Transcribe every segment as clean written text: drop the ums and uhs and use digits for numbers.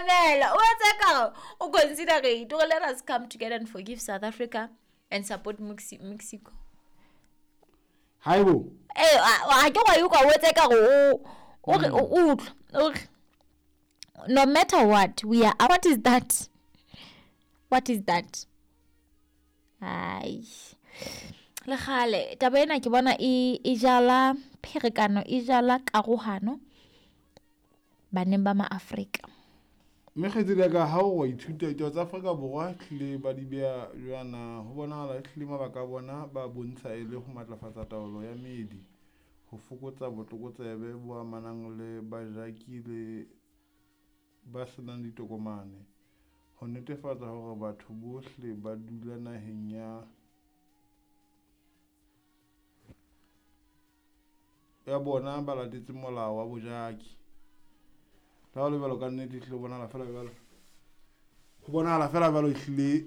Swanela, consider it. Let us come together and forgive South Africa and support Mexico. Haibo. I don't want you no matter what, we are. What is that? What is that? Ai. Le khale taba ena ke bona e jala pherekano e jala karohano baneng ba maAfrika. Me khedile ka ha o ithuta tsa Afrika Borwa hle ba di bea jana ho bona la hle mabaka bona ba bontsha ile ho matlafatsa taolo ya medi ho fokotsa botlokotsebe bo amanang le bajaki le ba senang ditokomane ho netefatsa hore batho bohle ba dula naheng ya bona ba latetse molao wa bojaki. La le balo ka nnete hle bona la fela balo ho bona la fela balo hle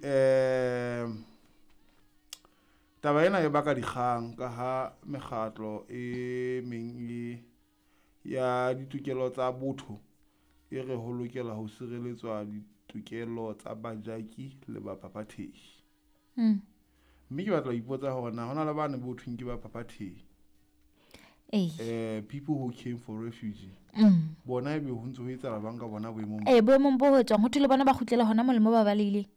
taba ena e baka dikgang ka ha mekgatlo e meng ya ditokelo tsa botho e re ho lokela ho sireletswa ditokelo tsa bajaki le bapapathihi. Mme ke batla ho ipotsa hore na hona le bana bo thweng ke bapapathihi. People who came for refuge. Bona e be ho ntse ho etsa bang ka bona boemong. Boemong bo ho tswa ho thule bona ba khutlela hona molemo ba balile.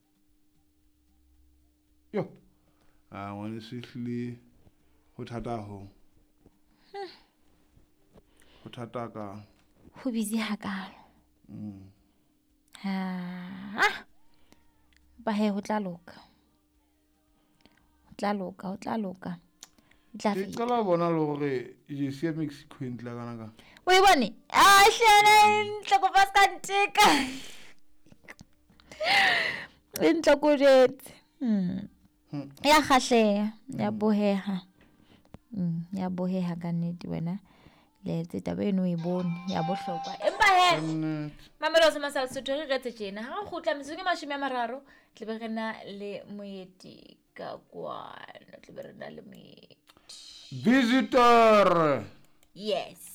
Yo. Ngwane sehle ho thata ho. Ho thata ka. Ho busy hakalo. Ba he ho tla loka. Ho tla loka. Ke qala bona le hore je se Mexico intla kana ka. O e bone? Hlele ntlo go ba ska nteka. Ntlo go jetse. Ya khahleha ya boheha. Ya boheha ka nnete wena. Le taba eno e bone ya bohlokwa. Empa he. Mamelo se masa Sotho re retse tjena. Ha go tla metsotso 30 tle be rena le moeti ka kwana tle be rena le moeti. Visitor. Yes.